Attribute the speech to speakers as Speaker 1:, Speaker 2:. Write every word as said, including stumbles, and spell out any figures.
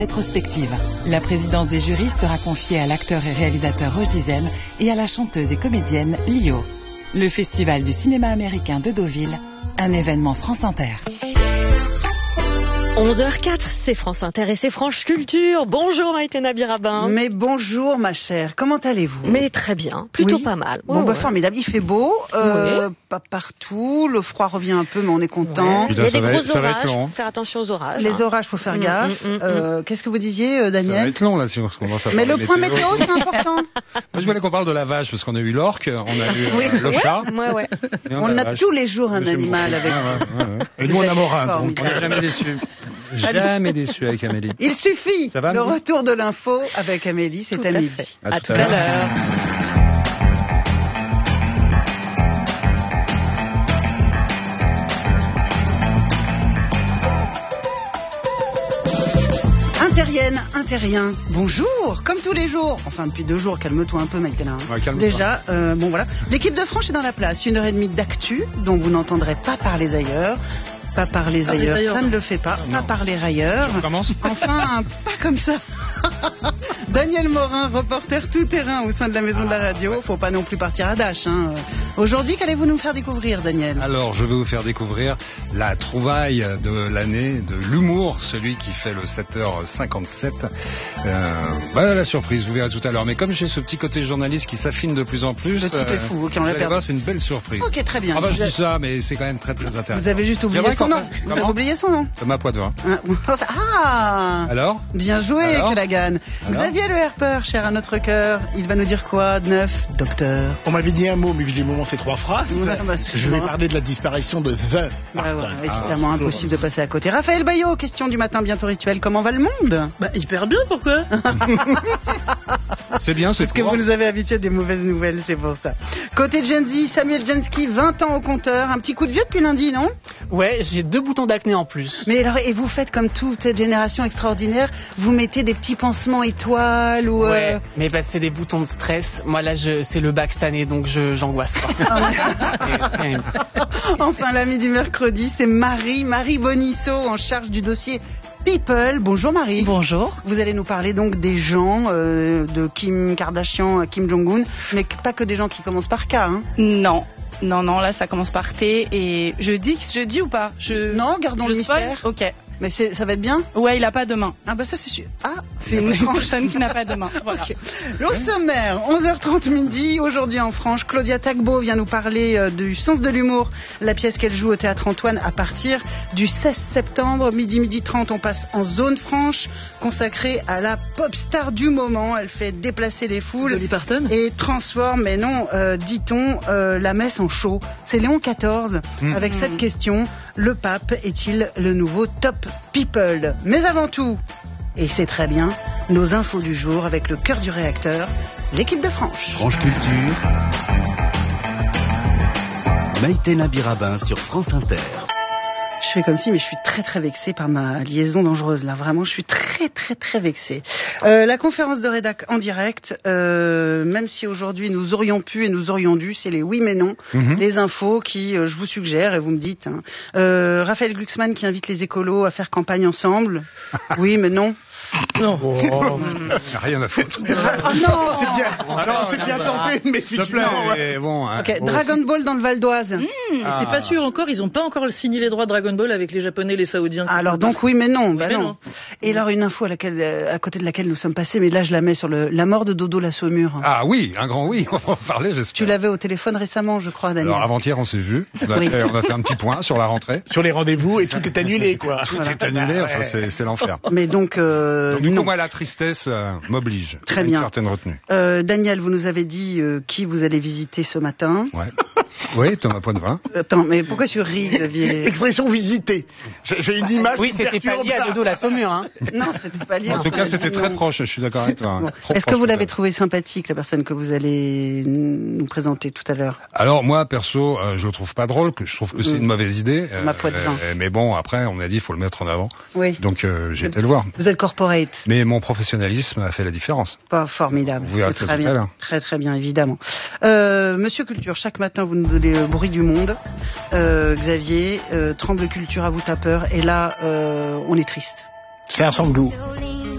Speaker 1: Rétrospective. La présidence des jurys sera confiée à l'acteur et réalisateur Roche Dizem et à la chanteuse et comédienne Lio. Le Festival du cinéma américain de Deauville, un événement France Inter.
Speaker 2: onze heures quatre, c'est France Inter et c'est Franche Culture. Bonjour Maïté Nabirabin.
Speaker 3: Mais bonjour ma chère, comment allez-vous?
Speaker 2: Mais très bien, plutôt
Speaker 3: oui.
Speaker 2: pas mal.
Speaker 3: Bon
Speaker 2: ouais,
Speaker 3: bah
Speaker 2: ouais.
Speaker 3: formidable, il fait beau, euh,
Speaker 2: oui.
Speaker 3: pas partout, le froid revient un peu mais on est content.
Speaker 2: Ouais. Il y a des gros orages, faut faire attention aux orages.
Speaker 3: Les
Speaker 2: hein.
Speaker 3: orages, faut faire
Speaker 2: mmh,
Speaker 3: gaffe.
Speaker 2: Mmh, mmh,
Speaker 3: euh, Qu'est-ce que vous disiez Daniel?
Speaker 4: Ça va être long là si on commence à
Speaker 3: Mais
Speaker 4: parler
Speaker 3: le point
Speaker 4: météo,
Speaker 3: météo c'est important.
Speaker 4: Moi je voulais qu'on parle de la vache parce qu'on a eu l'orque, on a eu
Speaker 3: oui.
Speaker 4: euh, le
Speaker 2: ouais.
Speaker 4: chat.
Speaker 2: Ouais, ouais.
Speaker 3: On, on a
Speaker 4: vache.
Speaker 3: tous les jours un
Speaker 4: Monsieur
Speaker 3: animal
Speaker 4: Bourg.
Speaker 3: avec
Speaker 4: ouais, ouais, ouais.
Speaker 5: Et nous on a Morin, donc
Speaker 4: On n'est jamais déçus. Jamais déçus avec Amélie.
Speaker 3: Il suffit.
Speaker 4: Ça va,
Speaker 3: le
Speaker 4: Amélie
Speaker 3: retour de l'info avec Amélie, c'est
Speaker 2: Tout
Speaker 3: à
Speaker 2: à
Speaker 3: midi.
Speaker 2: fait.
Speaker 4: À,
Speaker 2: À
Speaker 4: tout
Speaker 2: tout
Speaker 4: à
Speaker 2: à l'heure.
Speaker 3: Intérienne, interrien, bonjour, comme tous les jours. Enfin, depuis deux jours, calme-toi un peu, Maïtena. Hein.
Speaker 4: Ouais, calme-toi.
Speaker 3: Déjà, euh, bon voilà. L'équipe de Franche est dans la place. Une heure et demie d'actu dont vous n'entendrez pas parler ailleurs. Pas parler
Speaker 5: Ah,
Speaker 3: ailleurs,
Speaker 5: ailleurs,
Speaker 3: ça
Speaker 5: non.
Speaker 3: ne le fait pas.
Speaker 4: Non.
Speaker 3: Pas parler ailleurs.
Speaker 4: On commence.
Speaker 3: Enfin, pas comme ça. Daniel Morin, reporter tout-terrain au sein de la Maison de la Radio. Faut pas non plus partir à Dash. Hein. Aujourd'hui, qu'allez-vous nous faire découvrir, Daniel?
Speaker 4: Alors, je vais vous faire découvrir la trouvaille de l'année de l'humour, celui qui fait le sept heures cinquante-sept. Euh, bah, la surprise, vous verrez tout à l'heure. Mais comme j'ai ce petit côté journaliste qui s'affine de plus en plus,
Speaker 3: Le type est fou, ok, on
Speaker 4: vous
Speaker 3: l'a
Speaker 4: allez
Speaker 3: perdu.
Speaker 4: voir, c'est une belle surprise.
Speaker 3: Ok, très bien.
Speaker 4: Ah bah, je
Speaker 3: Vous
Speaker 4: dis ça, mais c'est quand même très très intéressant.
Speaker 3: Vous avez juste oublié
Speaker 4: J'aimerais
Speaker 3: son
Speaker 4: qu'on
Speaker 3: nom.
Speaker 4: fasse-
Speaker 3: Vous
Speaker 4: Comment
Speaker 3: avez oublié son nom.
Speaker 4: Thomas Poitvin.
Speaker 3: Ah,
Speaker 4: Alors
Speaker 3: bien joué,
Speaker 4: Alors
Speaker 3: Callaghan.
Speaker 4: Alors
Speaker 3: Xavier Le Herper, cher à notre cœur, il va nous dire quoi de neuf, docteur?
Speaker 5: On m'avait dit un mot, mais vu les moments c'est trois phrases.
Speaker 3: Ouais, bah, c'est
Speaker 5: je vais
Speaker 3: bon.
Speaker 5: parler de la disparition de The
Speaker 3: Bah ouais,
Speaker 5: Martin.
Speaker 3: évidemment,
Speaker 5: Ah,
Speaker 3: impossible de passer à côté. Raphaël Bayot, question du matin bientôt rituel. Comment va le monde?
Speaker 6: Bah hyper bien, pourquoi?
Speaker 4: C'est bien, c'est
Speaker 3: Parce que
Speaker 4: court.
Speaker 3: vous nous avez habitués à des mauvaises nouvelles, c'est pour ça. Côté Gen Z, Samuel Jansky, vingt ans au compteur. Un petit coup de vieux depuis lundi, non?
Speaker 6: Ouais, j'ai deux boutons d'acné en plus.
Speaker 3: Mais alors, et vous faites comme toute cette génération extraordinaire, vous mettez des petits pansements étoiles ou... euh,
Speaker 6: Ouais, mais bah, c'est des boutons de stress. Moi là, je, c'est le bac cette année, donc je, j'angoisse pas. Et- et-
Speaker 3: Enfin, l'ami du mercredi, c'est Marie, Marie Bonisso, en charge du dossier People. Bonjour Marie.
Speaker 7: Bonjour.
Speaker 3: Vous allez nous parler donc des gens, euh, de Kim Kardashian à Kim Jong-un, mais pas que des gens qui commencent par K, hein.
Speaker 7: Non. Non, non, là ça commence par T et je dis, je dis ou pas je...
Speaker 3: Non, gardons
Speaker 7: je
Speaker 3: le
Speaker 7: spoil
Speaker 3: mystère.
Speaker 7: Ok.
Speaker 3: Mais c'est, ça va être bien.
Speaker 7: Ouais, il a pas de main.
Speaker 3: Ah bah ça c'est sûr. Ah,
Speaker 7: C'est une personne qui n'a pas de main. Voilà.
Speaker 3: ok. Au sommaire, onze heures trente midi, aujourd'hui en Franche, Claudia Tagbo vient nous parler euh, du sens de l'humour, la pièce qu'elle joue au Théâtre Antoine à partir du seize septembre, midi, midi trente, on passe en zone franche, consacrée à la pop star du moment. Elle fait déplacer les foules
Speaker 6: Dolly Parton.
Speaker 3: et transforme, mais non, euh, dit-on, euh, la messe en show. C'est Léon quatorze,
Speaker 4: Mmh.
Speaker 3: avec cette question, le pape est-il le nouveau top people? Mais avant tout, et c'est très bien, nos infos du jour avec le cœur du réacteur, l'équipe de Franche.
Speaker 8: Franche Culture, Maïté Nabirabin sur France Inter.
Speaker 3: Je fais comme si, mais je suis très très vexée par ma liaison dangereuse là. Vraiment, je suis très très très vexée. Euh, la conférence de rédac en direct, euh, même si aujourd'hui nous aurions pu et nous aurions dû, c'est les oui mais non,
Speaker 4: Mhm.
Speaker 3: les infos qui, euh, je vous suggère et vous me dites. Hein. Euh, Raphaël Glucksmann qui invite les écolos à faire campagne ensemble. Oui mais non.
Speaker 6: Non.
Speaker 4: Rien à foutre.
Speaker 3: Ah non.
Speaker 5: C'est bien, non, c'est bien tenté, mais si
Speaker 4: S'il te
Speaker 5: tu
Speaker 4: plaît,
Speaker 5: non, ouais.
Speaker 4: mais bon. hein.
Speaker 3: Ok,
Speaker 4: Bon,
Speaker 3: Dragon Ball dans le Val d'Oise.
Speaker 4: Ah.
Speaker 6: C'est pas sûr encore, ils ont pas encore signé les droits de Dragon Ball avec les Japonais et les Saoudiens.
Speaker 3: Alors donc oui mais non, bah
Speaker 6: mais
Speaker 3: non.
Speaker 6: non.
Speaker 3: Et alors une info à laquelle, euh, à côté de laquelle nous sommes passés, mais là je la mets sur le, la mort de Dodo la Saumure.
Speaker 4: Ah oui, un grand oui, on va en parler, j'espère.
Speaker 3: Tu l'avais au téléphone récemment, je crois, Daniel.
Speaker 4: Alors avant-hier, on s'est vu, on a,
Speaker 3: Oui.
Speaker 4: fait, on a fait un petit point sur la rentrée.
Speaker 5: Sur les rendez-vous et tout est annulé, quoi.
Speaker 4: Tout est annulé, enfin c'est, c'est l'enfer.
Speaker 3: Mais donc, euh,
Speaker 4: Donc, du
Speaker 3: non.
Speaker 4: coup, moi, la tristesse euh, m'oblige.
Speaker 3: Très
Speaker 4: à
Speaker 3: bien.
Speaker 4: Une certaine retenue.
Speaker 3: Euh, Daniel, vous nous avez dit euh, qui vous allez visiter ce matin.
Speaker 4: Ouais. Oui, Thomas Poitvin.
Speaker 3: Attends, mais pourquoi tu ris, Xavier?
Speaker 5: Expression visiter. J'ai j'ai une image
Speaker 6: Oui,
Speaker 5: qui
Speaker 6: c'était pas
Speaker 5: perturbe
Speaker 6: lié à
Speaker 5: là.
Speaker 6: Dodo la Saumure, hein.
Speaker 3: Non, c'était pas lié.
Speaker 4: En tout
Speaker 3: enfin,
Speaker 4: cas, c'était
Speaker 3: non.
Speaker 4: très proche, je suis d'accord avec toi.
Speaker 3: Bon.
Speaker 4: hein. Trop
Speaker 3: Est-ce que
Speaker 4: proche,
Speaker 3: vous l'avez
Speaker 4: peut-être.
Speaker 3: trouvé sympathique, la personne que vous allez nous présenter tout à l'heure?
Speaker 4: Alors moi, perso, euh, je le trouve pas drôle, que je trouve que c'est
Speaker 3: Mm.
Speaker 4: une mauvaise idée.
Speaker 3: Thomas Poitvin.
Speaker 4: euh, mais bon, après, on a dit, il faut le mettre en avant.
Speaker 3: Oui.
Speaker 4: Donc euh, j'ai été le voir.
Speaker 3: Vous êtes corporate.
Speaker 4: Mais mon professionnalisme a fait la différence.
Speaker 3: Pas formidable.
Speaker 4: Vous verrez
Speaker 3: C'est
Speaker 4: ça
Speaker 3: très
Speaker 4: tout à
Speaker 3: bien.
Speaker 4: l'heure.
Speaker 3: Très très bien, évidemment. Euh, Monsieur Culture, chaque matin vous nous donnez le bruit du monde. Euh, Xavier, euh, Tremble Culture à vous ta peur. Et là, euh, on est triste.
Speaker 5: C'est un sanglou.